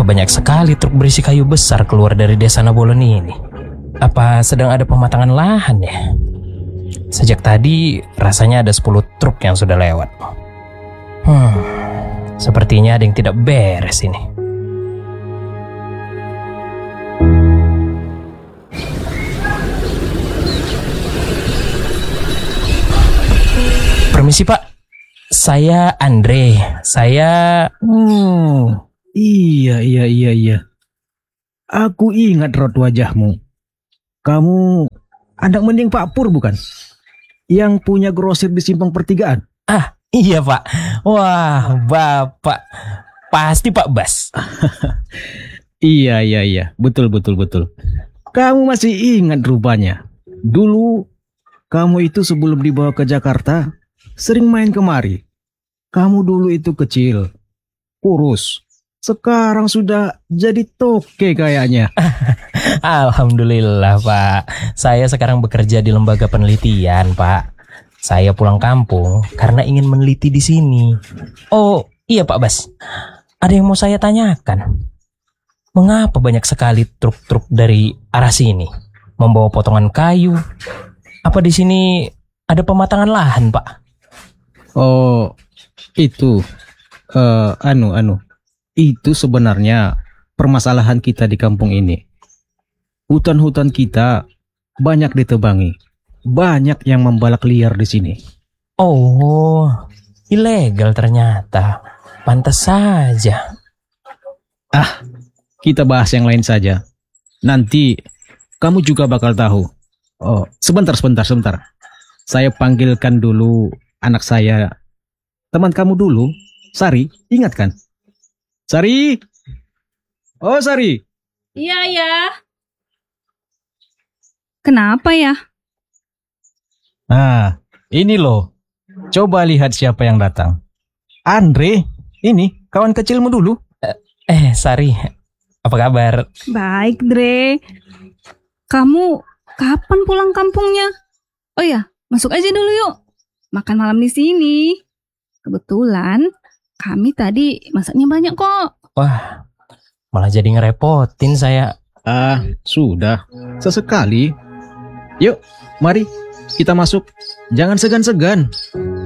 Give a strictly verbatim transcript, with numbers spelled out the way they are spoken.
banyak sekali truk berisi kayu besar keluar dari desa Nabolon ini? Apa sedang ada pematangan lahan ya? Sejak tadi rasanya ada sepuluh truk yang sudah lewat. Hmm, sepertinya ada yang tidak beres ini. Permisi Pak, saya Andre. Saya... Oh, iya, iya, iya, iya. Aku ingat raut wajahmu. Kamu anak mending Pak Pur bukan? Yang punya grosir di Simpang Pertigaan. Ah, iya Pak. Wah, Bapak. Pasti Pak Bas. Iya, iya, iya. Betul, betul, betul. Kamu masih ingat rupanya. Dulu, kamu itu sebelum dibawa ke Jakarta, sering main kemari. Kamu dulu itu kecil, kurus. Sekarang sudah jadi toke kayaknya. Alhamdulillah Pak. Saya sekarang bekerja di lembaga penelitian Pak. Saya pulang kampung karena ingin meneliti di sini. Oh iya Pak Bas, ada yang mau saya tanyakan. Mengapa banyak sekali truk-truk dari arah sini membawa potongan kayu? Apa di sini ada pematangan lahan Pak? Oh, itu, uh, anu, anu, itu sebenarnya permasalahan kita di kampung ini. Hutan-hutan kita banyak ditebangi, banyak yang membalak liar di sini. Oh, ilegal ternyata. Pantas saja. Ah, kita bahas yang lain saja. Nanti kamu juga bakal tahu. Oh, sebentar, sebentar, sebentar. Saya panggilkan dulu anak saya, teman kamu dulu, Sari, ingat kan? Sari? Oh, Sari. Iya, ya. Kenapa ya? Nah, ini loh. Coba lihat siapa yang datang. Andre, ini kawan kecilmu dulu. Eh, Sari, apa kabar? Baik, Dre. Kamu kapan pulang kampungnya? Oh ya, masuk aja dulu yuk. Makan malam di sini. Kebetulan kami tadi masaknya banyak kok. Wah, malah jadi ngerepotin saya. Ah, sudah. Sesekali. Yuk, mari kita masuk. Jangan segan-segan.